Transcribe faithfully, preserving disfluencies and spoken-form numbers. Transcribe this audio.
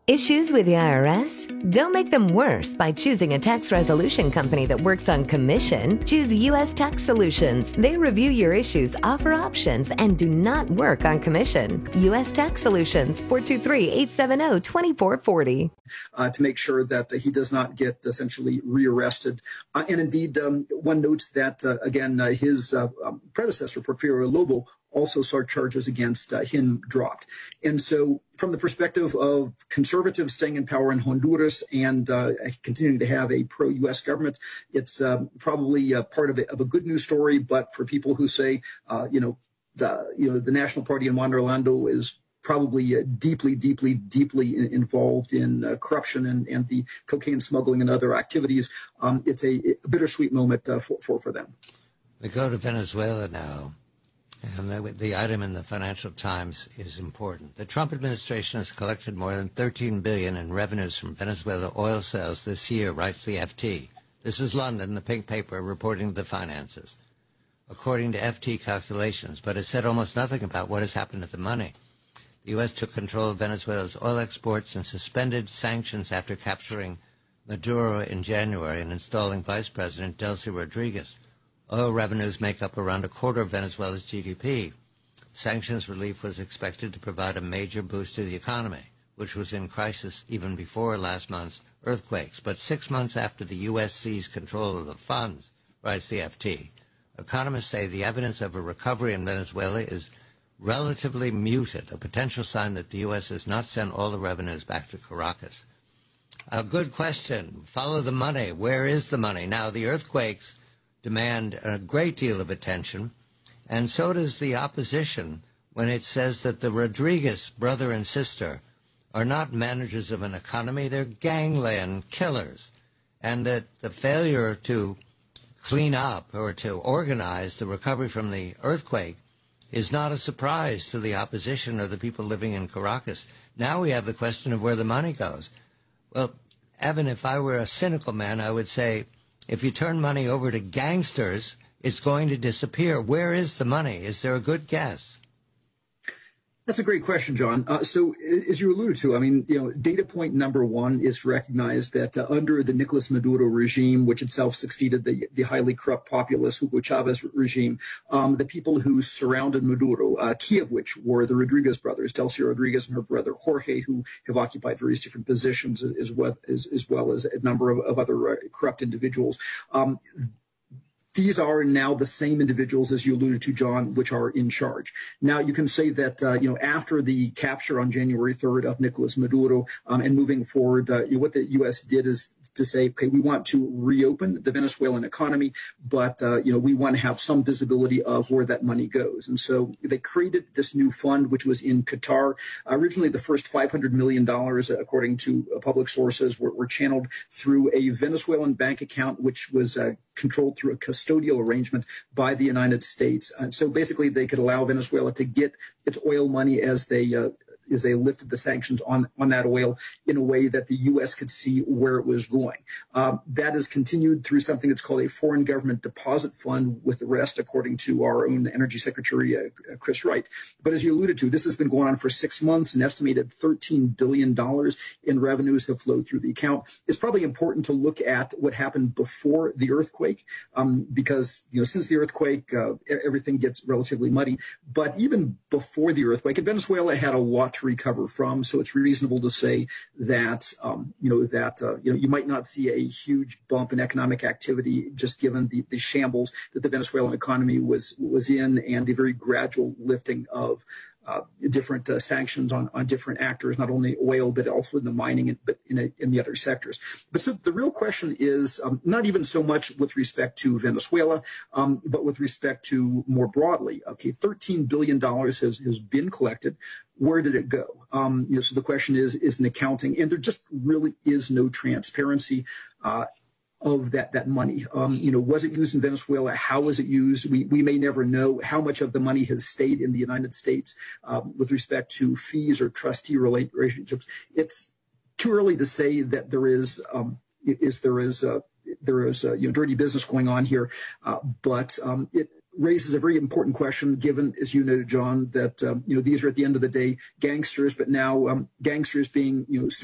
Issues with the I R S? Don't make them worse by choosing a tax resolution company that works on commission. Choose U S Tax Solutions. They review your issues, offer options, and do not work on commission. U S Tax Solutions, four two three, eight seven zero, two four four zero. Uh, to make sure that uh, he does not get essentially rearrested. Uh, and indeed, um, one notes that, uh, again, uh, his uh, um, predecessor, Porfirio Lobo, also saw charges against uh, him dropped. And so from the perspective of conservatives staying in power in Honduras and uh, continuing to have a pro-U S government, it's uh, probably uh, part of a, of a good news story. But for people who say, uh, you know, the, you know, the National Party in Juan Orlando is probably uh, deeply, deeply, deeply in, involved in uh, corruption and, and the cocaine smuggling and other activities, um, it's a, a bittersweet moment uh, for, for, for them. We go to Venezuela now. And the, the item in the Financial Times is important. The Trump administration has collected more than thirteen billion dollars in revenues from Venezuela oil sales this year, writes the F T. This is London, the pink paper, reporting the finances, according to F T calculations. But it said almost nothing about what has happened to the money. The U S took control of Venezuela's oil exports and suspended sanctions after capturing Maduro in January and installing Vice President Delcy Rodriguez. Oil revenues make up around a quarter of Venezuela's G D P. Sanctions relief was expected to provide a major boost to the economy, which was in crisis even before last month's earthquakes. But six months after the U S seized control of the funds, writes the F T, economists say the evidence of a recovery in Venezuela is relatively muted, a potential sign that the U S has not sent all the revenues back to Caracas. A good question. Follow the money. Where is the money? Now, the earthquakes demand a great deal of attention, and so does the opposition when it says that the Rodriguez brother and sister are not managers of an economy, they're gangland killers, and that the failure to clean up or to organize the recovery from the earthquake is not a surprise to the opposition or the people living in Caracas. Now we have the question of where the money goes. Well, Evan, if I were a cynical man, I would say, if you turn money over to gangsters, it's going to disappear. Where is the money? Is there a good guess? That's a great question, John. Uh, so as you alluded to, I mean, you know, data point number one is to recognize that uh, under the Nicolas Maduro regime, which itself succeeded the, the highly corrupt populist Hugo Chavez regime, um, the people who surrounded Maduro, uh, key of which were the Rodriguez brothers, Delcy Rodriguez and her brother Jorge, who have occupied various different positions as well as, as, well as a number of, of other uh, corrupt individuals. Um, These are now the same individuals, as you alluded to, John, which are in charge. Now, you can say that, uh, you know, after the capture on January third of Nicolas Maduro um, and moving forward, uh, you know, what the U S did is to say, okay, we want to reopen the Venezuelan economy, but, uh, you know, we want to have some visibility of where that money goes. And so they created this new fund, which was in Qatar. Originally, the first five hundred million dollars, according to uh, public sources, were, were channeled through a Venezuelan bank account, which was uh, controlled through a custodial arrangement by the United States. And so basically, they could allow Venezuela to get its oil money as they uh, as they lifted the sanctions on, on that oil in a way that the U S could see where it was going. Um, that is continued through something that's called a foreign government deposit fund with the rest, according to our own Energy Secretary, uh, Chris Wright. But as you alluded to, this has been going on for six months. An estimated thirteen billion dollars in revenues have flowed through the account. It's probably important to look at what happened before the earthquake, um, because, you know, since the earthquake, uh, everything gets relatively muddy. But even before the earthquake, and Venezuela had a lot to recover from, so it's reasonable to say that um, you know that uh, you know you might not see a huge bump in economic activity just given the, the shambles that the Venezuelan economy was was in and the very gradual lifting of uh, different uh, sanctions on, on different actors, not only oil but also in the mining and but in, a, in the other sectors. But so the real question is um, not even so much with respect to Venezuela, um, but with respect to more broadly. Okay, thirteen billion dollars has has been collected. Where did it go? Um, you know, so the question is, is an accounting, and there just really is no transparency uh, of that that money. Um, you know, was it used in Venezuela? How was it used? We we may never know how much of the money has stayed in the United States um, with respect to fees or trustee relationships. It's too early to say that there is um, is there is uh, there is uh, you know dirty business going on here, uh, but um, it. raises a very important question, given, as you noted, John, that um, you know these are at the end of the day gangsters, but now um, gangsters being you know